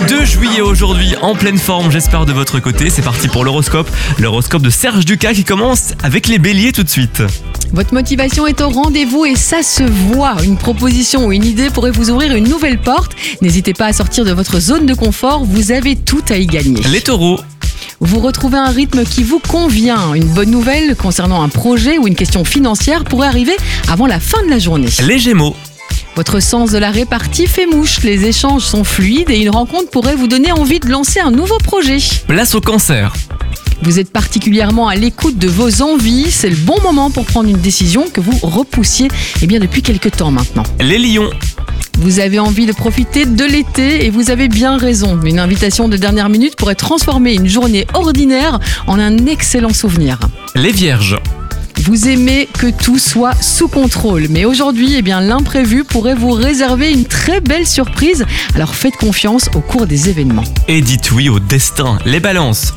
2 juillet aujourd'hui, en pleine forme, j'espère de votre côté. C'est parti pour l'horoscope. L'horoscope de Serge Ducas qui commence avec les béliers tout de suite. Votre motivation est au rendez-vous et ça se voit. Une proposition ou une idée pourrait vous ouvrir une nouvelle porte. N'hésitez pas à sortir de votre zone de confort, vous avez tout à y gagner. Les taureaux. Vous retrouvez un rythme qui vous convient. Une bonne nouvelle concernant un projet ou une question financière pourrait arriver avant la fin de la journée. Les gémeaux. Votre sens de la répartie fait mouche. Les échanges sont fluides et une rencontre pourrait vous donner envie de lancer un nouveau projet. Place au cancer. Vous êtes particulièrement à l'écoute de vos envies. C'est le bon moment pour prendre une décision que vous repoussiez depuis quelques temps maintenant. Les lions. Vous avez envie de profiter de l'été et vous avez bien raison. Une invitation de dernière minute pourrait transformer une journée ordinaire en un excellent souvenir. Les vierges. Vous aimez que tout soit sous contrôle. Mais aujourd'hui, l'imprévu pourrait vous réserver une très belle surprise. Alors faites confiance au cours des événements. Et dites oui au destin. Les balances.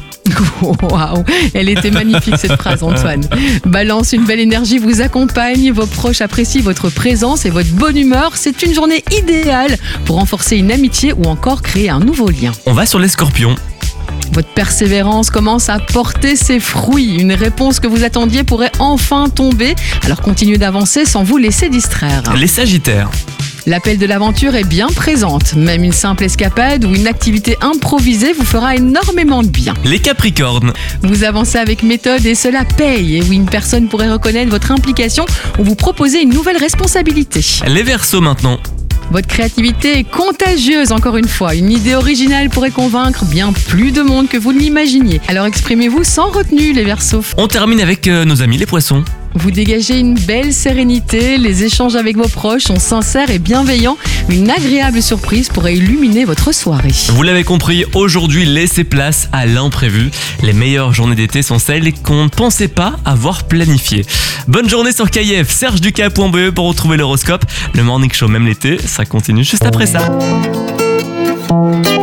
Waouh, elle était magnifique cette phrase, Antoine. Balance, une belle énergie vous accompagne, vos proches apprécient votre présence et votre bonne humeur. C'est une journée idéale pour renforcer une amitié ou encore créer un nouveau lien. On va sur les scorpions. Votre persévérance commence à porter ses fruits. Une réponse que vous attendiez pourrait enfin tomber. Alors continuez d'avancer sans vous laisser distraire. Les sagittaires. L'appel de l'aventure est bien présente. Même une simple escapade ou une activité improvisée vous fera énormément de bien. Les capricornes. Vous avancez avec méthode et cela paye. Et oui, une personne pourrait reconnaître votre implication ou vous proposer une nouvelle responsabilité. Les verseaux maintenant. Votre créativité est contagieuse, encore une fois. Une idée originale pourrait convaincre bien plus de monde que vous ne l'imaginiez. Alors exprimez-vous sans retenue, les Verseaux. On termine avec nos amis les poissons. Vous dégagez une belle sérénité, les échanges avec vos proches sont sincères et bienveillants. Une agréable surprise pourrait illuminer votre soirée. Vous l'avez compris, aujourd'hui, laissez place à l'imprévu. Les meilleures journées d'été sont celles qu'on ne pensait pas avoir planifiées. Bonne journée sur KIF, sergeducas.be pour retrouver l'horoscope. Le Morning Show, même l'été, ça continue juste après ça.